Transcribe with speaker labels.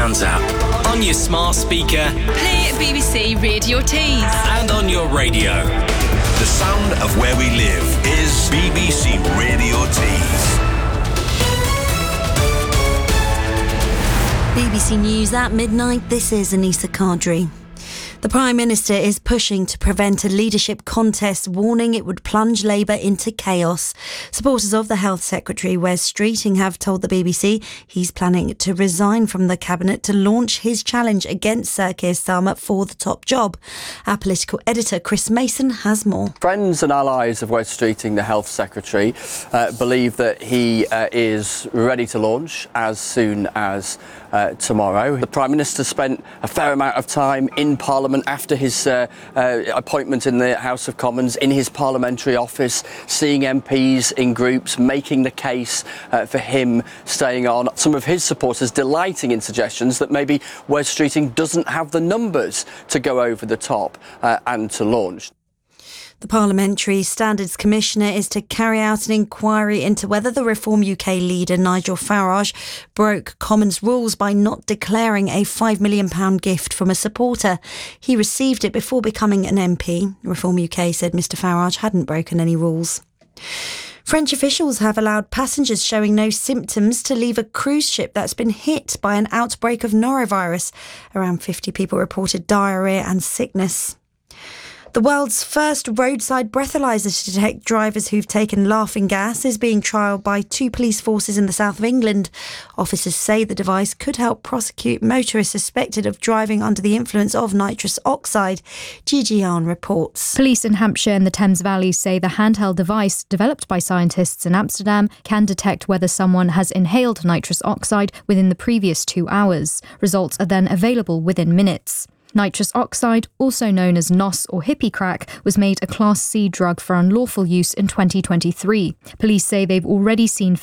Speaker 1: Sounds app, on your smart speaker,
Speaker 2: play BBC Radio Tees,
Speaker 1: and on your radio.
Speaker 3: The sound of where we live is BBC Radio Tees.
Speaker 4: BBC News at midnight, this is Anissa Kadri. The Prime Minister is pushing to prevent a leadership contest, warning it would plunge Labour into chaos. Supporters of the Health Secretary, Wes Streeting, have told the BBC he's planning to resign from the Cabinet to launch his challenge against Sir Keir Starmer for the top job. Our political editor, Chris Mason, has more.
Speaker 5: Friends and allies of Wes Streeting, the Health Secretary, believe that he is ready to launch as soon as tomorrow. The Prime Minister spent a fair amount of time in Parliament after his appointment in the House of Commons, in his parliamentary office, seeing MPs in groups, making the case for him staying on. Some of his supporters delighting in suggestions that maybe Wes Streeting doesn't have the numbers to go over the top and to launch.
Speaker 4: The Parliamentary Standards Commissioner is to carry out an inquiry into whether the Reform UK leader Nigel Farage broke Commons rules by not declaring a £5 million gift from a supporter. He received it before becoming an MP. Reform UK said Mr Farage hadn't broken any rules. French officials have allowed passengers showing no symptoms to leave a cruise ship that's been hit by an outbreak of norovirus. Around 50 people reported diarrhoea and sickness. The world's first roadside breathalyzer to detect drivers who've taken laughing gas is being trialled by 2 police forces in the south of England. Officers say the device could help prosecute motorists suspected of driving under the influence of nitrous oxide. Gigi Yarn reports.
Speaker 6: Police in Hampshire and the Thames Valley say the handheld device, developed by scientists in Amsterdam, can detect whether someone has inhaled nitrous oxide within the previous 2 hours. Results are then available within minutes. Nitrous oxide, also known as NOS or hippie crack, was made a Class C drug for unlawful use in 2023. Police say they've already seen